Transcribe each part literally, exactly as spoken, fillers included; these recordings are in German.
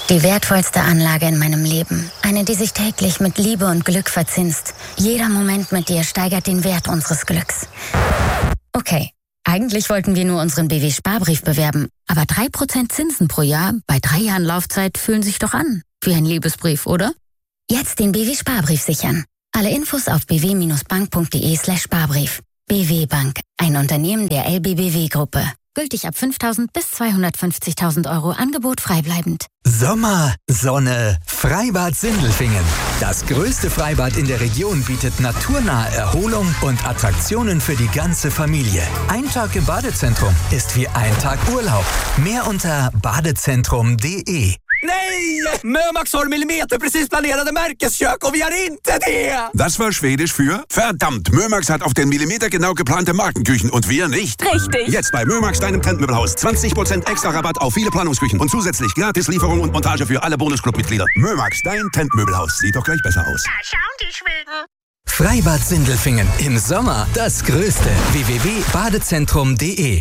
Die wertvollste Anlage in meinem Leben. Eine, die sich täglich mit Liebe und Glück verzinst. Jeder Moment mit dir steigert den Wert unseres Glücks. Okay, eigentlich wollten wir nur unseren B W-Sparbrief bewerben. Aber drei Prozent Zinsen pro Jahr bei drei Jahren Laufzeit fühlen sich doch an. Wie ein Liebesbrief, oder? Jetzt den B W-Sparbrief sichern. Alle Infos auf b w bindestrich bank punkt d e slash Sparbrief. B W Bank, ein Unternehmen der L B B W-Gruppe. Gültig ab fünftausend bis zweihundertfünfzigtausend Euro, Angebot freibleibend. Sommer, Sonne, Freibad Sindelfingen. Das größte Freibad in der Region bietet naturnahe Erholung und Attraktionen für die ganze Familie. Ein Tag im Badezentrum ist wie ein Tag Urlaub. Mehr unter badezentrum punkt d e. Nej! Mömax har millimeterprecis planerade märkeskök och vi har inte det! Das war Schwedisch für verdammt. Mömax hat auf den Millimeter genau geplante Markenküchen und wir nicht. Richtig. Jetzt bei Mömax, deinem Trendmöbelhaus. zwanzig Prozent extra Rabatt auf viele Planungsküchen und zusätzlich gratis Lieferung und Montage für alle Bonusclub-Mitglieder. Mömax, dein Trendmöbelhaus. Sieht doch gleich besser aus. Da schauen die Schweden. Freibad Sindelfingen. Im Sommer das Größte. w w w punkt badezentrum punkt d e.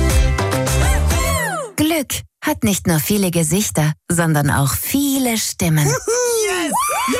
Glück hat nicht nur viele Gesichter, sondern auch viele Stimmen. Yes!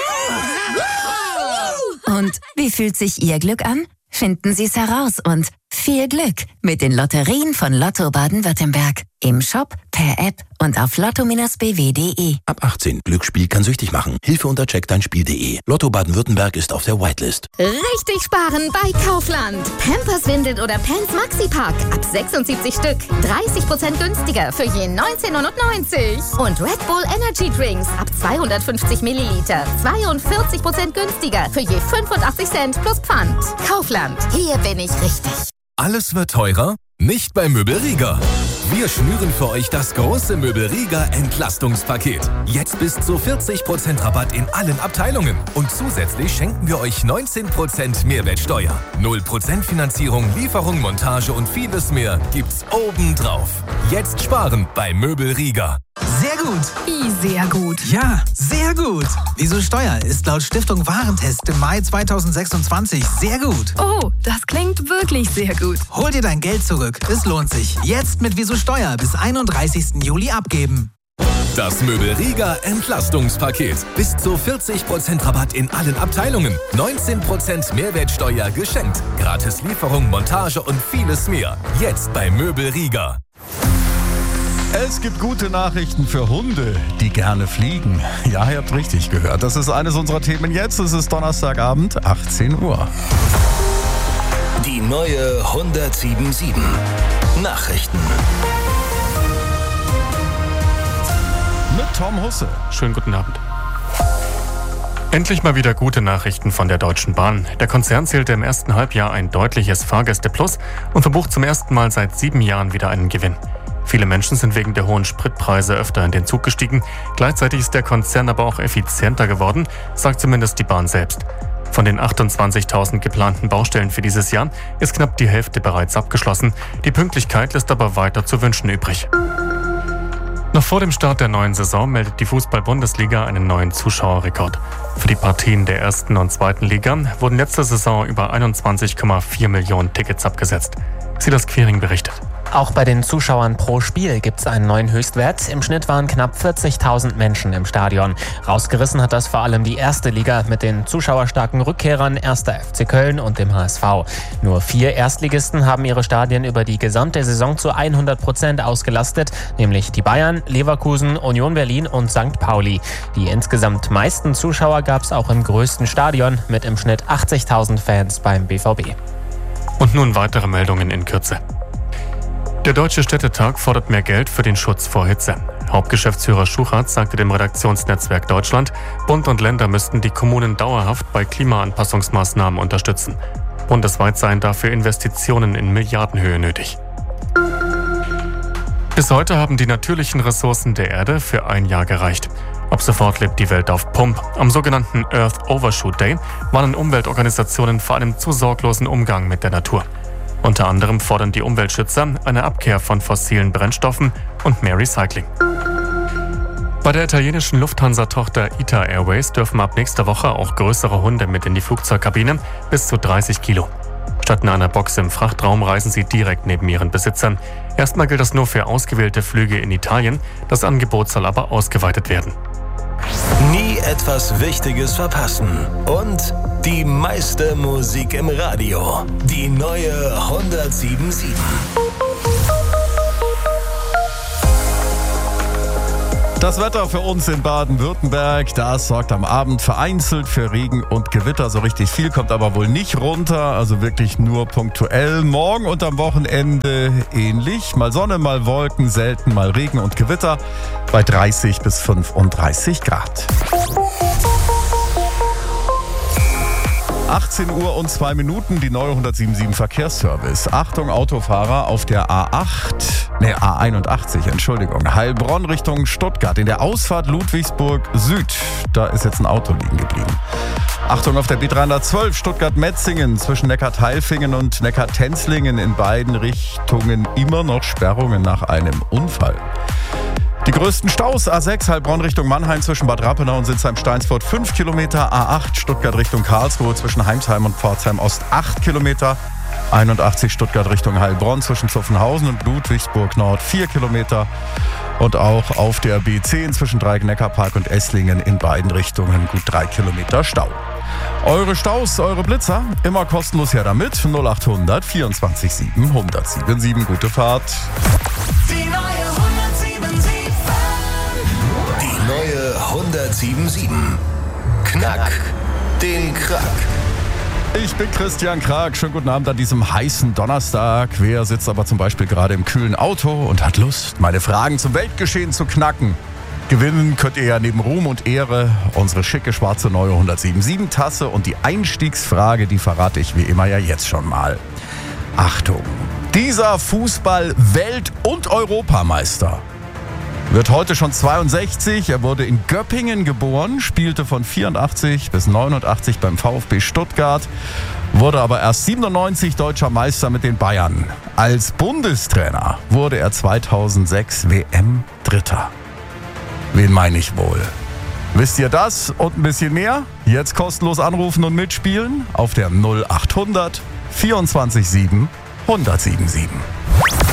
Und wie fühlt sich Ihr Glück an? Finden Sie es heraus und viel Glück mit den Lotterien von Lotto Baden-Württemberg. Im Shop, per App und auf lotto Bindestrich b w punkt d e. Ab achtzehn. Glücksspiel kann süchtig machen. Hilfe unter check dein spiel punkt d e. Lotto Baden-Württemberg ist auf der Whitelist. Richtig sparen bei Kaufland. Pampers, Windeln oder Pants Maxi-Pack. Ab sechsundsiebzig Stück. dreißig Prozent günstiger für je neunzehn neunundneunzig. Und Red Bull Energy Drinks. Ab zweihundertfünfzig Milliliter. zweiundvierzig Prozent günstiger für je fünfundachtzig Cent plus Pfand. Kaufland. Hier bin ich richtig. Alles wird teurer? Nicht bei Möbelrieger. Wir schnüren für euch das große Möbelrieger Entlastungspaket. Jetzt bis zu vierzig Prozent Rabatt in allen Abteilungen. Und zusätzlich schenken wir euch neunzehn Prozent Mehrwertsteuer. null Prozent Finanzierung, Lieferung, Montage und vieles mehr gibt's obendrauf. Jetzt sparen bei Möbelrieger. Sehr gut. Wie sehr gut. Ja, sehr gut. Wieso Steuer ist laut Stiftung Warentest im Mai zweitausendsechsundzwanzig sehr gut. Oh, das klingt wirklich sehr gut. Hol dir dein Geld zurück. Es lohnt sich. Jetzt mit Wieso Steuer bis einunddreißigsten Juli abgeben. Das Möbelrieger Entlastungspaket. Bis zu vierzig Prozent Rabatt in allen Abteilungen. neunzehn Prozent Mehrwertsteuer geschenkt. Gratis Lieferung, Montage und vieles mehr. Jetzt bei Möbelrieger. Es gibt gute Nachrichten für Hunde, die gerne fliegen. Ja, ihr habt richtig gehört. Das ist eines unserer Themen jetzt. Es ist Donnerstagabend, achtzehn Uhr. Die neue hundertsieben Komma sieben. Nachrichten. Mit Tom Husse. Schönen guten Abend. Endlich mal wieder gute Nachrichten von der Deutschen Bahn. Der Konzern zählte im ersten Halbjahr ein deutliches Fahrgäste-Plus und verbucht zum ersten Mal seit sieben Jahren wieder einen Gewinn. Viele Menschen sind wegen der hohen Spritpreise öfter in den Zug gestiegen. Gleichzeitig ist der Konzern aber auch effizienter geworden, sagt zumindest die Bahn selbst. Von den achtundzwanzigtausend geplanten Baustellen für dieses Jahr ist knapp die Hälfte bereits abgeschlossen. Die Pünktlichkeit lässt aber weiter zu wünschen übrig. Noch vor dem Start der neuen Saison meldet die Fußball-Bundesliga einen neuen Zuschauerrekord. Für die Partien der ersten und zweiten Liga wurden letzte Saison über einundzwanzig Komma vier Millionen Tickets abgesetzt. Silas Quiring berichtet. Auch bei den Zuschauern pro Spiel gibt es einen neuen Höchstwert. Im Schnitt waren knapp vierzigtausend Menschen im Stadion. Rausgerissen hat das vor allem die erste Liga mit den zuschauerstarken Rückkehrern erster F C Köln und dem H S V. Nur vier Erstligisten haben ihre Stadien über die gesamte Saison zu hundert Prozent ausgelastet, nämlich die Bayern, Leverkusen, Union Berlin und Sankt Pauli. Die insgesamt meisten Zuschauer gab es auch im größten Stadion mit im Schnitt achtzigtausend Fans beim B V B. Und nun weitere Meldungen in Kürze. Der Deutsche Städtetag fordert mehr Geld für den Schutz vor Hitze. Hauptgeschäftsführer Schuchart sagte dem Redaktionsnetzwerk Deutschland, Bund und Länder müssten die Kommunen dauerhaft bei Klimaanpassungsmaßnahmen unterstützen. Bundesweit seien dafür Investitionen in Milliardenhöhe nötig. Bis heute haben die natürlichen Ressourcen der Erde für ein Jahr gereicht. Ab sofort lebt die Welt auf Pump. Am sogenannten Earth Overshoot Day warnen Umweltorganisationen vor einem zu sorglosen Umgang mit der Natur. Unter anderem fordern die Umweltschützer eine Abkehr von fossilen Brennstoffen und mehr Recycling. Bei der italienischen Lufthansa-Tochter I T A Airways dürfen ab nächster Woche auch größere Hunde mit in die Flugzeugkabine, bis zu dreißig Kilo. Statt in einer Box im Frachtraum reisen sie direkt neben ihren Besitzern. Erstmal gilt das nur für ausgewählte Flüge in Italien. Das Angebot soll aber ausgeweitet werden. Nie etwas Wichtiges verpassen. Und die meiste Musik im Radio. Die neue hundertsieben Komma sieben. Das Wetter für uns in Baden-Württemberg, das sorgt am Abend vereinzelt für Regen und Gewitter. So richtig viel kommt aber wohl nicht runter, also wirklich nur punktuell. Morgen und am Wochenende ähnlich. Mal Sonne, mal Wolken, selten mal Regen und Gewitter bei dreißig bis fünfunddreißig Grad. achtzehn Uhr und zwei Minuten, die neue hundertsieben Verkehrsservice. Achtung Autofahrer auf der A acht, ne A einundachtzig, Entschuldigung, Heilbronn Richtung Stuttgart. In der Ausfahrt Ludwigsburg Süd, da ist jetzt ein Auto liegen geblieben. Achtung auf der B dreihundertzwölf Stuttgart-Metzingen zwischen Neckar-Teilfingen und Neckar-Tenzlingen, in beiden Richtungen immer noch Sperrungen nach einem Unfall. Die größten Staus: A sechs Heilbronn Richtung Mannheim zwischen Bad Rappenau und Sinsheim-Steinsfurt fünf Kilometer, A acht Stuttgart Richtung Karlsruhe zwischen Heimsheim und Pforzheim Ost acht Kilometer, einundachtzig Stuttgart Richtung Heilbronn zwischen Zuffenhausen und Ludwigsburg Nord vier Kilometer und auch auf der B zehn zwischen Dreieck-Neckarpark und Esslingen in beiden Richtungen gut drei Kilometer Stau. Eure Staus, eure Blitzer, immer kostenlos her damit. null achthundert vierundzwanzig sieben hundertsieben sieben. Gute Fahrt. Die neue hundertsieben Die neue hundertsieben sieben. Knack den Krack. Ich bin Christian Krag. Schönen guten Abend an diesem heißen Donnerstag. Wer sitzt aber zum Beispiel gerade im kühlen Auto und hat Lust, meine Fragen zum Weltgeschehen zu knacken? Gewinnen könnt ihr ja neben Ruhm und Ehre unsere schicke schwarze neue hundertsieben Tasse und die Einstiegsfrage, die verrate ich wie immer ja jetzt schon mal. Achtung, dieser Fußball-Welt- und Europameister wird heute schon zweiundsechzig. Er wurde in Göppingen geboren, spielte von vierundachtzig bis neunundachtzig beim VfB Stuttgart, wurde aber erst siebenundneunzig deutscher Meister mit den Bayern. Als Bundestrainer wurde er zweitausendsechs W M-Dritter. Wen meine ich wohl? Wisst ihr das und ein bisschen mehr? Jetzt kostenlos anrufen und mitspielen auf der null achthundert vierundzwanzig sieben hundertsieben sieben.